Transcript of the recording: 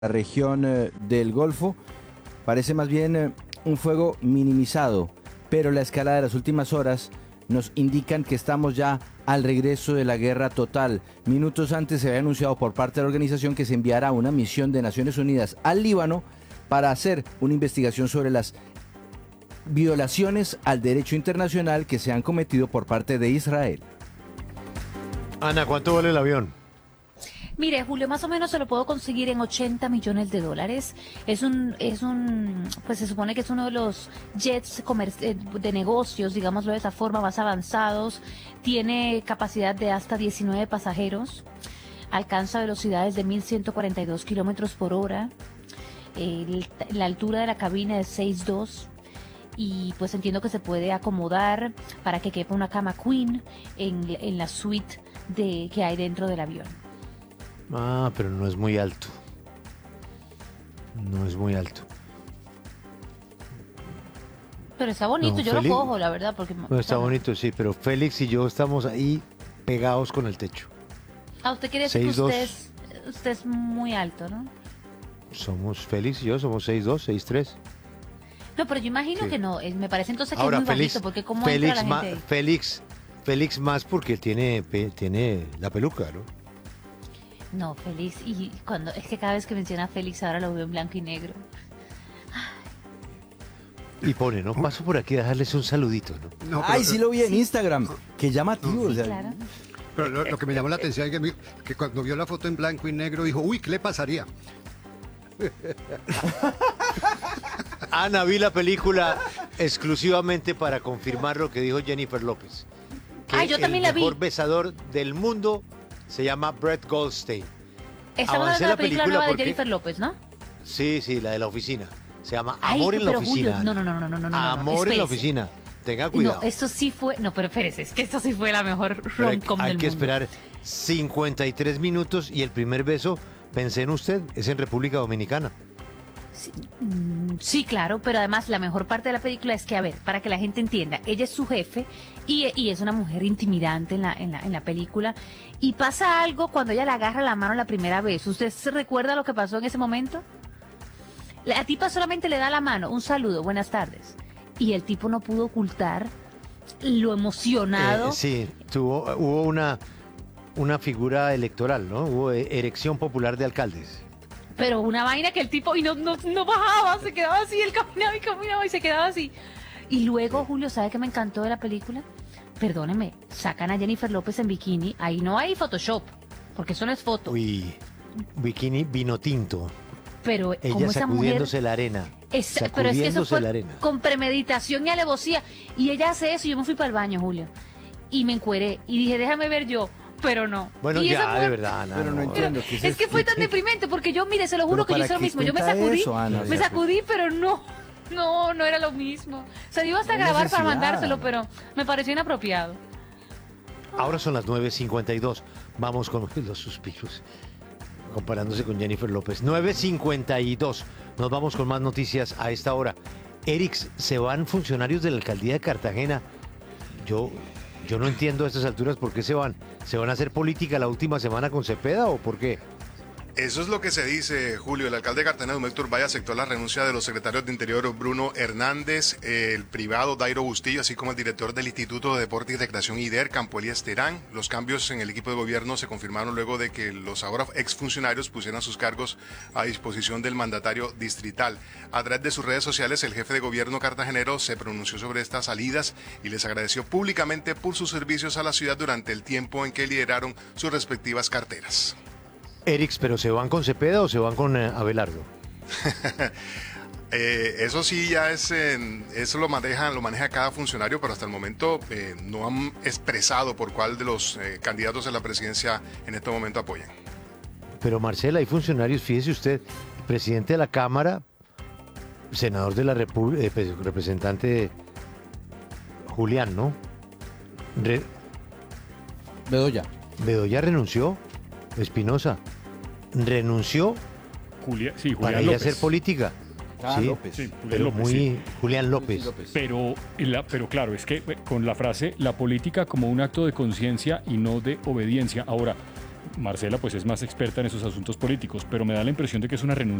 la región del Golfo. Parece más bien un fuego minimizado, pero la escala de las últimas horas nos indican que estamos ya al regreso de la guerra total. Minutos antes se había anunciado por parte de la organización que se enviará una misión de Naciones Unidas al Líbano para hacer una investigación sobre las violaciones al derecho internacional que se han cometido por parte de Israel. Ana, ¿cuánto vale el avión? Mire, Julio, más o menos se lo puedo conseguir en $80 millones. Pues se supone que es uno de los jets de negocios, digámoslo de esa forma, más avanzados. Tiene capacidad de hasta 19 pasajeros. Alcanza velocidades de 1.142 kilómetros por hora. La altura de la cabina es 6'2". Y pues entiendo que se puede acomodar para que quepa una cama queen en la suite que hay dentro del avión. Ah, pero no es muy alto. No es muy alto. Pero está bonito, No, yo Félix, lo cojo, la verdad, porque... No, está bonito, sí, pero Félix y yo estamos ahí pegados con el techo. Ah, usted quiere decir que 6'2". usted es muy alto, ¿no? Somos Félix y yo, somos 6'2", 6'3". No, pero yo imagino Sí. que no. Me parece entonces que Ahora, es muy Félix, bajito, porque cómo entra la gente ahí? Félix más porque él tiene la peluca, ¿no? No, Félix, y cuando es que cada vez que menciona a Félix ahora lo veo en blanco y negro. Y pone, ¿no? Paso por aquí a dejarles un saludito, ¿no? No, Ay, sí lo vi en Instagram. Qué llamativo. Sí, o sea, claro. Pero lo que me llamó la atención es que cuando vio la foto en blanco y negro dijo, uy, ¿qué le pasaría? Ana, vi la película exclusivamente para confirmar lo que dijo Jennifer López. Que Yo también la vi. el mejor besador del mundo se llama Brett Goldstein. Estamos Avancé hablando de la la película película nueva de porque- Jennifer López, ¿no? Sí, la de la oficina. Se llama Ay, Amor en la pero oficina. Julio, no. Amor en la espérese. oficina. Tenga cuidado. No, esto sí fue... No, pero espérese, es que esto sí fue la mejor Pero rom-com hay del que mundo. esperar 53 minutos y el primer beso, pensé en usted, es en República Dominicana. Sí, claro, pero además la mejor parte de la película es que, a ver, para que la gente entienda, ella es su jefe y es una mujer intimidante en la película, y pasa algo cuando ella le agarra la mano la primera vez. ¿Usted se recuerda lo que pasó en ese momento? La tipa solamente le da la mano, un saludo, buenas tardes, y el tipo no pudo ocultar lo emocionado. Sí, hubo una figura electoral, ¿no? Hubo erección popular de alcaldes. Pero una vaina que el tipo y no bajaba, se quedaba así, él caminaba y se quedaba así. Y luego, Julio, ¿sabe qué me encantó de la película? Perdóneme, sacan a Jennifer López en bikini, ahí no hay Photoshop, porque eso no es foto. Uy, bikini vino tinto. Pero Ella como esa mujer... sacudiéndose la arena. Pero es que eso Sacudiéndose fue la arena. con premeditación y alevosía. Y ella hace eso y yo me fui para el baño, Julio. Y me encueré y dije, déjame ver yo, pero no. Bueno, Y esa ya, mujer- de verdad, Ana. Pero no entiendo. ¿qué Es que fue tan deprimente porque yo, mire, se lo juro Pero que yo hice ¿para lo qué mismo. Yo me cuenta sacudí, eso, Ana? me sacudí, pero no era lo mismo. O sea, iba hasta a No hay grabar para necesidad. mandárselo, pero me pareció inapropiado. Ahora son las 9:52. Vamos con los suspiros. Comparándose con Jennifer López. 9:52. Nos vamos con más noticias a esta hora. Erix, se van funcionarios de la alcaldía de Cartagena. Yo no entiendo a estas alturas por qué se van. ¿Se van a hacer política la última semana con Cepeda o por qué? Eso es lo que se dice, Julio. El alcalde de Cartagena, Don Héctor Valle, aceptó la renuncia de los secretarios de Interior Bruno Hernández, el privado Dairo Bustillo, así como el director del Instituto de Deporte y Recreación IDER, Campo Elías Terán. Los cambios en el equipo de gobierno se confirmaron luego de que los ahora exfuncionarios pusieran sus cargos a disposición del mandatario distrital. A través de sus redes sociales, el jefe de gobierno cartagenero se pronunció sobre estas salidas y les agradeció públicamente por sus servicios a la ciudad durante el tiempo en que lideraron sus respectivas carteras. Erix, ¿pero se van con Cepeda o se van con Abelardo? Eso sí ya eso lo maneja cada funcionario, pero hasta el momento no han expresado por cuál de los candidatos a la presidencia en este momento apoyan. Pero Marcela, hay funcionarios, fíjese usted, presidente de la Cámara, senador de la República, representante Julián, ¿no? Bedoya renunció, Espinosa renunció Julián para ir a López. hacer política. Sí, López. Sí, Julián pero López, sí. Julián López. Pero claro, es que con la frase la política como un acto de conciencia y no de obediencia. Ahora, Marcela pues es más experta en esos asuntos políticos, pero me da la impresión de que es una renuncia